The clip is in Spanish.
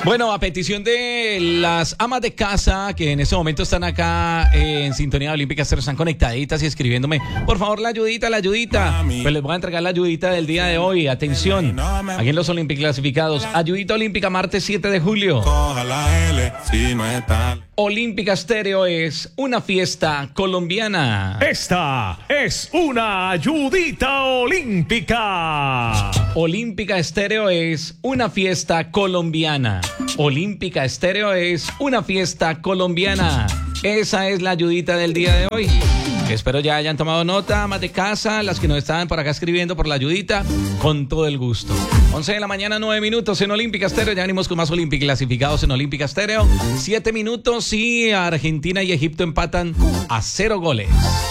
Bueno, a petición de las amas de casa que en este momento están acá en Sintonía Olímpica, están conectaditas y escribiéndome, por favor, la ayudita. Pues les voy a entregar la ayudita del día de hoy. Atención, aquí en los Olímpicos clasificados. Ayudita olímpica, martes 7 de julio. Olímpica Estéreo es una fiesta colombiana. Esta es una ayudita olímpica. Olímpica Estéreo es una fiesta colombiana. Olímpica Estéreo es una fiesta colombiana. Esa es la ayudita del día de hoy. Espero ya hayan tomado nota, amas de casa, las que nos estaban por acá escribiendo por la ayudita, con todo el gusto. 11 de la mañana, 9 minutos en Olímpica Estéreo. Ya venimos con más Olímpicos clasificados en Olímpica Estéreo. 7 minutos y Argentina y Egipto empatan a 0 goles.